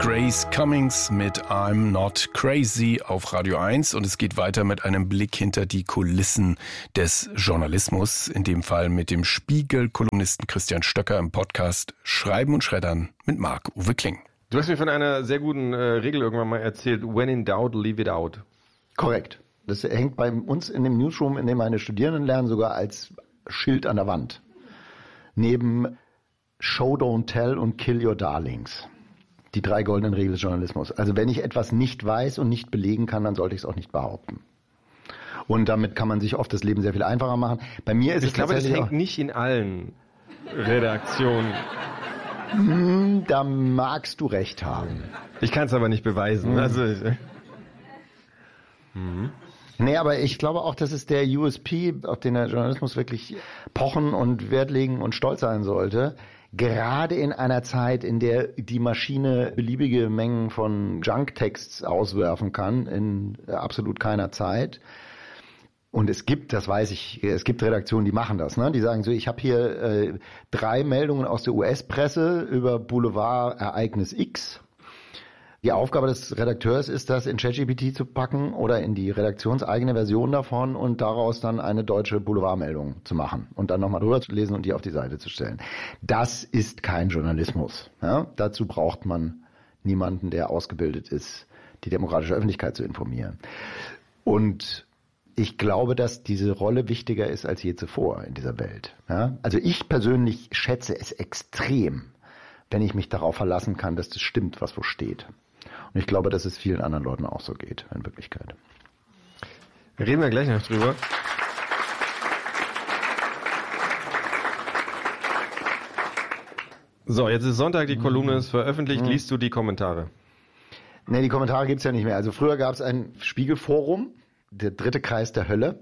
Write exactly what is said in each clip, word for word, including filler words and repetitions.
Grace Cummings mit I'm Not Crazy auf Radio eins und es geht weiter mit einem Blick hinter die Kulissen des Journalismus, in dem Fall mit dem Spiegel-Kolumnisten Christian Stöcker im Podcast Schreiben und Schreddern mit Marc-Uwe Kling. Du hast mir von einer sehr guten äh, Regel irgendwann mal erzählt, when in doubt, leave it out. Korrekt. Das hängt bei uns in dem Newsroom, in dem meine Studierenden lernen, sogar als Schild an der Wand. Neben Show, Don't Tell und Kill Your Darlings. Die drei goldenen Regeln des Journalismus. Also wenn ich etwas nicht weiß und nicht belegen kann, dann sollte ich es auch nicht behaupten. Und damit kann man sich oft das Leben sehr viel einfacher machen. Bei mir ist ich es glaube, das hängt auch nicht in allen Redaktionen. Da magst du recht haben. Ich kann es aber nicht beweisen. Mhm. Also, mhm. Nee, aber ich glaube auch, das ist der U S P, auf den der Journalismus wirklich pochen und Wert legen und stolz sein sollte. Gerade in einer Zeit, in der die Maschine beliebige Mengen von Junk-Texts auswerfen kann, in absolut keiner Zeit. Und es gibt, das weiß ich, es gibt Redaktionen, die machen das. Ne? Die sagen so, ich habe hier äh, drei Meldungen aus der U S-Presse über Boulevard-Ereignis X. Die Aufgabe des Redakteurs ist, das in ChatGPT zu packen oder in die redaktionseigene Version davon und daraus dann eine deutsche Boulevardmeldung zu machen und dann nochmal drüber zu lesen und die auf die Seite zu stellen. Das ist kein Journalismus. Ja? Dazu braucht man niemanden, der ausgebildet ist, die demokratische Öffentlichkeit zu informieren. Und ich glaube, dass diese Rolle wichtiger ist als je zuvor in dieser Welt. Ja? Also ich persönlich schätze es extrem, wenn ich mich darauf verlassen kann, dass das stimmt, was wo steht. Und ich glaube, dass es vielen anderen Leuten auch so geht, in Wirklichkeit. Reden wir gleich noch drüber. So, jetzt ist Sonntag, die Kolumne ist veröffentlicht. Mhm. Liest du die Kommentare? Nee, die Kommentare gibt's ja nicht mehr. Also früher gab's ein Spiegelforum, der dritte Kreis der Hölle.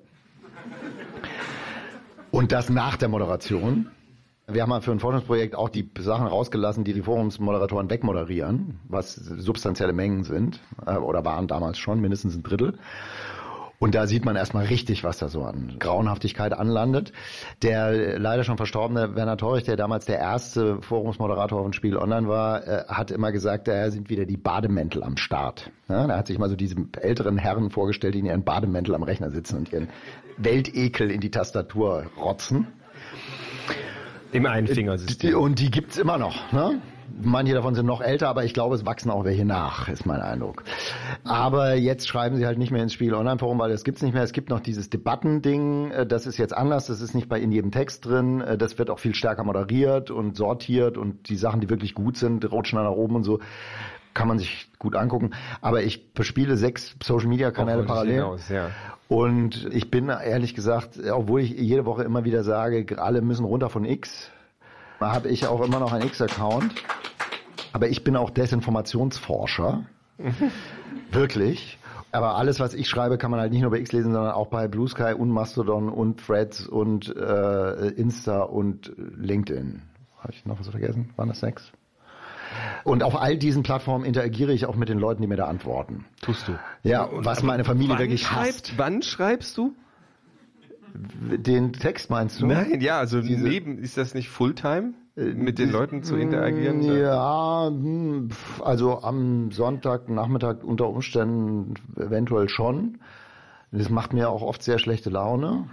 Und das nach der Moderation. Wir haben mal für ein Forschungsprojekt auch die Sachen rausgelassen, die die Forumsmoderatoren wegmoderieren, was substanzielle Mengen sind, oder waren damals schon, mindestens ein Drittel. Und da sieht man erstmal richtig, was da so an Grauenhaftigkeit anlandet. Der leider schon verstorbene Werner Torrich, der damals der erste Forumsmoderator von Spiegel Online war, hat immer gesagt, da sind wieder die Bademäntel am Start. Ja, da hat sich mal so diese älteren Herren vorgestellt, die in ihren Bademäntel am Rechner sitzen und ihren Weltekel in die Tastatur rotzen. Im Einfingersystem. Und die gibt's immer noch, ne? Manche davon sind noch älter, aber ich glaube, es wachsen auch welche nach, ist mein Eindruck. Aber jetzt schreiben sie halt nicht mehr ins Spiegel Online Forum, weil das gibt's nicht mehr. Es gibt noch dieses Debattending, das ist jetzt anders, das ist nicht bei in jedem Text drin, das wird auch viel stärker moderiert und sortiert und die Sachen, die wirklich gut sind, rutschen dann nach oben und so. Kann man sich gut angucken. Aber ich bespiele sechs Social-Media-Kanäle parallel. Hinaus, ja. Und ich bin ehrlich gesagt, obwohl ich jede Woche immer wieder sage, alle müssen runter von X, habe ich auch immer noch einen X-Account. Aber ich bin auch Desinformationsforscher. Wirklich. Aber alles, was ich schreibe, kann man halt nicht nur bei X lesen, sondern auch bei Blue Sky und Mastodon und Threads und äh, Insta und LinkedIn. Habe ich noch was vergessen? Waren das sechs? Und auf all diesen Plattformen interagiere ich auch mit den Leuten, die mir da antworten. Tust du? Ja, was meine Familie wirklich hasst. Schreibt, wann schreibst du? Den Text meinst du? Nein, ja, also Diese, neben, ist das nicht Fulltime, mit den Leuten zu interagieren? Ja, also am Sonntagnachmittag unter Umständen eventuell schon. Das macht mir auch oft sehr schlechte Laune.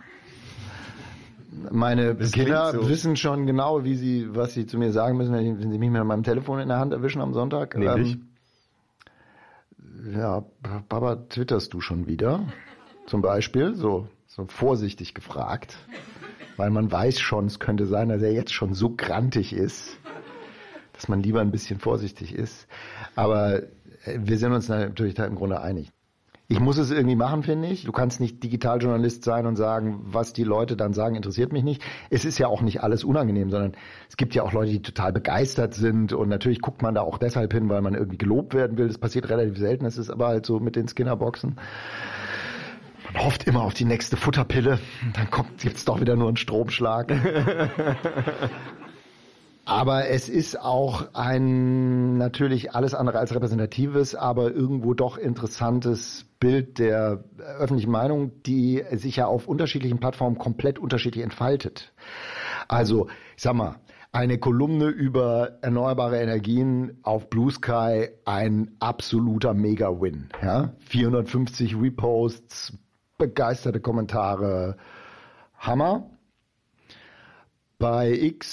Meine das Kinder so. wissen schon genau, wie sie, was sie zu mir sagen müssen, wenn sie mich mit meinem Telefon in der Hand erwischen am Sonntag. Nämlich? Ähm, ja, Papa, twitterst du schon wieder? Zum Beispiel, so, so vorsichtig gefragt. Weil man weiß schon, es könnte sein, dass er jetzt schon so grantig ist, dass man lieber ein bisschen vorsichtig ist. Aber wir sind uns natürlich da im Grunde einig. Ich muss es irgendwie machen, finde ich. Du kannst nicht Digitaljournalist sein und sagen, was die Leute dann sagen, interessiert mich nicht. Es ist ja auch nicht alles unangenehm, sondern es gibt ja auch Leute, die total begeistert sind und natürlich guckt man da auch deshalb hin, weil man irgendwie gelobt werden will. Das passiert relativ selten, es ist aber halt so mit den Skinnerboxen. Man hofft immer auf die nächste Futterpille, dann kommt, gibt's doch wieder nur einen Stromschlag. Aber es ist auch ein natürlich alles andere als repräsentatives, aber irgendwo doch interessantes Bild der öffentlichen Meinung, die sich ja auf unterschiedlichen Plattformen komplett unterschiedlich entfaltet. Also, ich sag mal, Eine Kolumne über erneuerbare Energien auf Blue Sky, ein absoluter Mega-Win. Ja? vierhundertfünfzig Reposts, begeisterte Kommentare, Hammer. Bei X